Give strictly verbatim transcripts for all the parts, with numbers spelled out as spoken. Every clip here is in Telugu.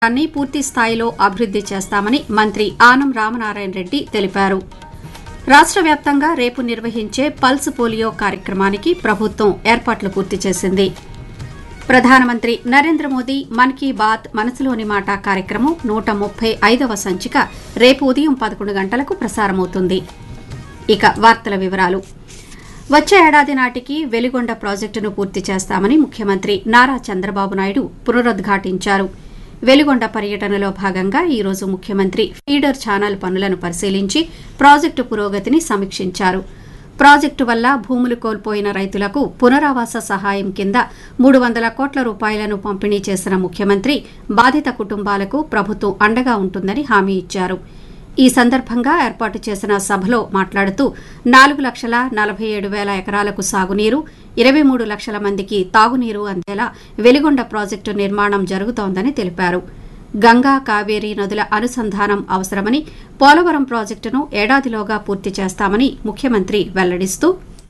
అన్ని పూర్తి స్థాయిలో అభివృద్ది చేస్తామని మంత్రి ఆనం రామనారాయణ రెడ్డి తెలిపారు. రాష్ట్ర వ్యాప్తంగా రేపు నిర్వహించే పల్స్ పోలియో కార్యక్రమానికి ప్రభుత్వం ఏర్పాట్లు పూర్తి చేసింది. ప్రధానమంత్రి నరేంద్ర మోదీ మన్ కీ బాత్ మనసులోని మాట కార్యక్రమం నూట ముప్పై ఐదవ సంచిక రేపు ఉదయం పదకొండు గంటలకు ప్రసారమవుతుంది. ఇక వార్తల వివరాలు. వచ్చే ఏడాది నాటికి వెలిగొండ ప్రాజెక్టును పూర్తి చేస్తామని ముఖ్యమంత్రి నారా చంద్రబాబు నాయుడు పునరుద్ఘాటించారు. వెలిగొండ పర్యటనలో భాగంగా ఈ రోజు ముఖ్యమంత్రి ఫీడర్ ఛానల్ పనులను పరిశీలించి ప్రాజెక్టు పురోగతిని సమీక్షించారు. ప్రాజెక్టు వల్ల భూములు కోల్పోయిన రైతులకు పునరావాస సహాయం కింద మూడు వందల కోట్ల రూపాయలను పంపిణీ చేసిన ముఖ్యమంత్రి బాధిత కుటుంబాలకు ప్రభుత్వం అండగా ఉంటుందని హామీ ఇచ్చారు. ఈ సందర్భంగా ఏర్పాటు చేసిన సభలో మాట్లాడుతూ నాలుగు లక్షల నలభై ఏడు వేల ఎకరాలకు సాగునీరు, ఇరవై మూడు లక్షల మందికి తాగునీరు అందేలా వెలిగొండ ప్రాజెక్టు నిర్మాణం జరుగుతోందని తెలిపారు. గంగా కావేరీ నదుల అనుసంధానం అవసరమని, పోలవరం ప్రాజెక్టును ఏడాదిలోగా పూర్తి చేస్తామని ముఖ్యమంత్రి వెల్లడిస్తూ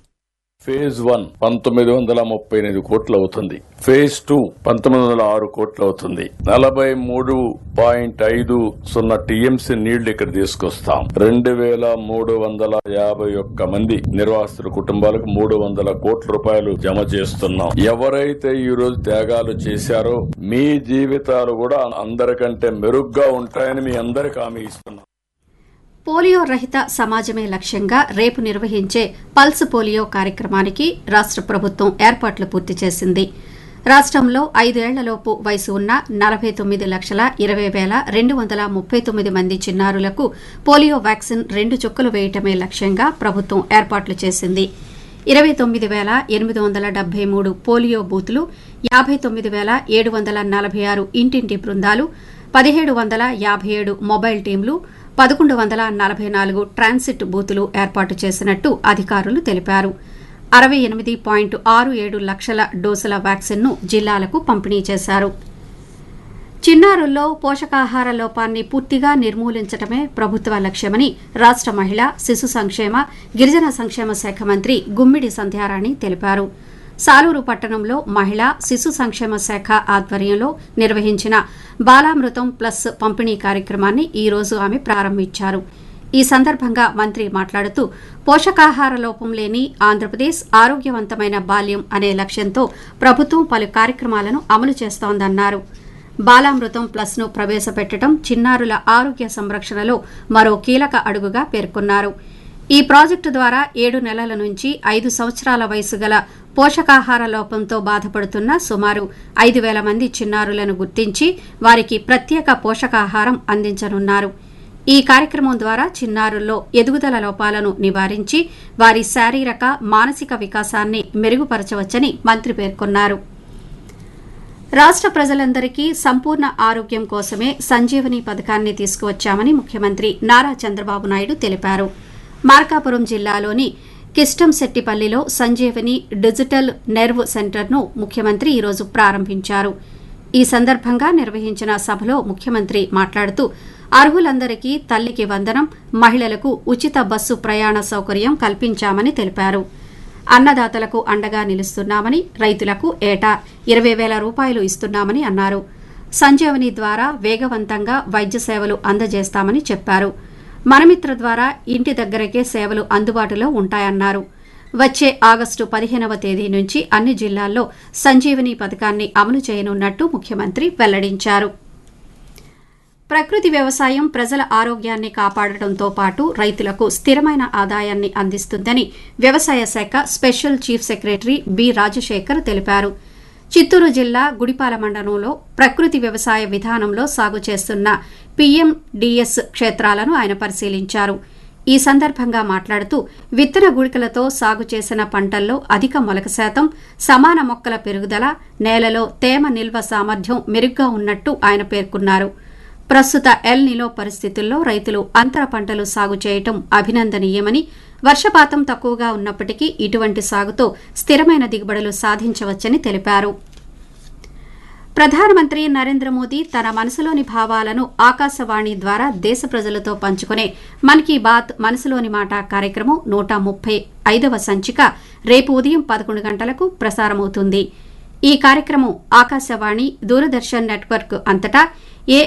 ఫేజ్ వన్ పంతొమ్మిది వందల ముప్పై ఎనిమిది కోట్లు అవుతుంది. ఫేజ్ టూ పంతొమ్మిది వందల ఆరు కోట్లు అవుతుంది. నలభై మూడు పాయింట్ ఐదు సున్నా టీఎంసీ నీళ్లు ఇక్కడ తీసుకొస్తాం. రెండు వేల మూడు వందల యాభై ఒక్క మంది నిర్వాసితుల కుటుంబాలకు మూడు వందల కోట్ల రూపాయలు జమ చేస్తున్నాం. ఎవరైతే ఈ రోజు త్యాగాలు చేశారో మీ జీవితాలు కూడా అందరికంటే మెరుగ్గా ఉంటాయని మీ అందరికి హామీ ఇస్తున్నాం. పోలియో రహిత సమాజమే లక్ష్యంగా రేపు నిర్వహించే పల్స్ పోలియో కార్యక్రమానికి రాష్ట ప్రభుత్వం ఏర్పాట్లు పూర్తి చేసింది. రాష్టంలో ఐదేళ్లలోపు వయసు ఉన్న నలభై తొమ్మిది లక్షల ఇరవై వేల రెండు వందల ముప్పై తొమ్మిది మంది చిన్నారులకు పోలియో వ్యాక్సిన్ రెండు చుక్కలు వేయటమే లక్ష్యంగా ప్రభుత్వం ఏర్పాట్లు చేసింది. ఇరవై తొమ్మిది వేల ఎనిమిది వందల డెబ్బై మూడు పోలియో బూతులు, యాబై తొమ్మిది వేల ఏడు వందల నలభై ఆరు ఇంటింటి బృందాలు, పదిహేడు వందల యాభై ఏడు మొబైల్ టీంలు, పదకొండు వందల నలభై నాలుగు ట్రాన్సిట్ బూతులు ఏర్పాటు చేసినట్టు అధికారులు తెలిపారు. అరవై ఎనిమిది పాయింట్ ఆరు ఏడు లక్షల డోసుల వ్యాక్సిన్ను జిల్లాలకు పంపిణీ చేశారు. చిన్నారుల్లో పోషకాహార లోపాన్ని పూర్తిగా నిర్మూలించడమే ప్రభుత్వ లక్ష్యమని రాష్ట మహిళా శిశు సంక్షేమ గిరిజన సంక్షేమ శాఖ మంత్రి గుమ్మిడి సంధ్యారాణి తెలిపారు. సాలూరు పట్టణంలో మహిళా శిశు సంక్షేమ శాఖ ఆధ్వర్యంలో నిర్వహించిన బాలామృతం ప్లస్ పంపిణీ కార్యక్రమాన్ని ఈ రోజు ఆమె ప్రారంభించారు. ఈ సందర్భంగా మంత్రి మాట్లాడుతూ పోషకాహార లోపం లేని ఆంధ్రప్రదేశ్ ఆరోగ్యవంతమైన బాల్యం అనే లక్ష్యంతో ప్రభుత్వం పలు కార్యక్రమాలను అమలు చేస్తోందన్నారు. బాలామృతం ప్లస్ ను ప్రవేశపెట్టడం చిన్నారుల ఆరోగ్య సంరక్షణలో మరో కీలక అడుగుగా పేర్కొన్నారు. ఈ ప్రాజెక్టు ద్వారా ఏడు నెలల నుంచి ఐదు సంవత్సరాల వయసు గల పోషకాహార లోపంతో బాధపడుతున్న సుమారు ఐదు వేల మంది చిన్నారులను గుర్తించి వారికి ప్రత్యేక పోషకాహారం అందించనున్నారు. ఈ కార్యక్రమం ద్వారా చిన్నారుల్లో ఎదుగుదల లోపాలను నివారించి వారి శారీరక మానసిక వికాసాన్ని మెరుగుపరచవచ్చని మంత్రి పేర్కొన్నారు. రాష్ట ప్రజలందరికీ సంపూర్ణ ఆరోగ్యం కోసమే సంజీవని పథకాన్ని తీసుకువచ్చామని ముఖ్యమంత్రి నారా చంద్రబాబు నాయుడు తెలిపారు. మార్కాపురం జిల్లాలోని కిష్టంశెట్టిపల్లిలో సంజీవని డిజిటల్ నెర్వ్ సెంటర్ను ముఖ్యమంత్రి ఈరోజు ప్రారంభించారు. ఈ సందర్భంగా నిర్వహించిన సభలో ముఖ్యమంత్రి మాట్లాడుతూ అర్హులందరికీ తల్లికి వందనం, మహిళలకు ఉచిత బస్సు ప్రయాణ సౌకర్యం కల్పించామని తెలిపారు. అన్నదాతలకు అండగా నిలుస్తున్నామని, రైతులకు ఏటా ఇరవై వేల రూపాయలు ఇస్తున్నామని అన్నారు. సంజీవని ద్వారా వేగవంతంగా వైద్య సేవలు అందజేస్తామని చెప్పారు. మనమిత్ర ద్వారా ఇంటి దగ్గరకే సేవలు అందుబాటులో ఉంటాయన్నారు. వచ్చే ఆగస్టు పదిహేనవ తేదీ నుంచి అన్ని జిల్లాల్లో సంజీవని పథకాన్ని అమలు చేయనున్నట్టు ముఖ్యమంత్రి వెల్లడించారు. ప్రకృతి వ్యవసాయం ప్రజల ఆరోగ్యాన్ని కాపాడటంతో పాటు రైతులకు స్థిరమైన ఆదాయాన్ని అందిస్తుందని వ్యవసాయ శాఖ special chief secretary B Rajasekhar తెలిపారు. చిత్తూరు జిల్లా గుడిపాల మండలంలో ప్రకృతి వ్యవసాయ విధానంలో సాగు చేస్తున్న పీఎండీఎస్ క్షేత్రాలను ఆయన పరిశీలించారు. ఈ సందర్భంగా మాట్లాడుతూ విత్తన గుళికలతో సాగు చేసిన పంటల్లో అధిక మొలక శాతం, సమాన మొక్కల పెరుగుదల, నేలలో తేమ నిల్వ సామర్థ్యం మెరుగ్గా ఉన్నట్టు ఆయన పేర్కొన్నారు. ప్రస్తుత ఎల్ నిలో పరిస్థితుల్లో రైతులు అంతర పంటలు సాగు చేయటం అభినందనీయమని, వర్షపాతం తక్కువగా ఉన్నప్పటికీ ఇటువంటి సాగుతో స్థిరమైన దిగుబడులు సాధించవచ్చని తెలిపారు. ప్రధానమంత్రి నరేంద్ర మోదీ తన మనసులోని భావాలను ఆకాశవాణి ద్వారా దేశ ప్రజలతో పంచుకునే మన్ కీ బాత్ మనసులోని మాట కార్యక్రమం నూట ముప్పై ఐదవ సంచిక రేపు ఉదయం పదకొండు గంటలకు ప్రసారమవుతుంది. ఈ కార్యక్రమం ఆకాశవాణి, దూరదర్శన్ నెట్వర్క్ అంతటా